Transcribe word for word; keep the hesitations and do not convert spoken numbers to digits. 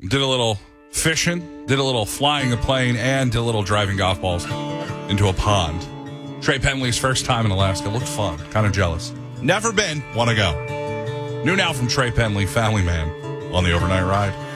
Did a little fishing, did a little flying a plane, and did a little driving golf balls into a pond. Trey Penley's first time in Alaska. Looked fun. Kind of jealous. Never been. Want to go. New now from Trey Penley, Family Man, on the Overnight Ride.